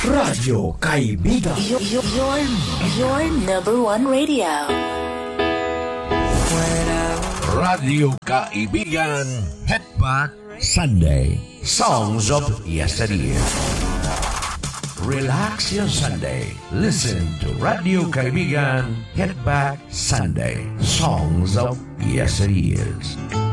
Radyo Kaibigan. Your number one radio. Radio Kaibigan. Headback Sunday. Songs of Yesteryear. Relax your Sunday. Listen to Radio Kaibigan. Headback Sunday. Songs of Yesteryears.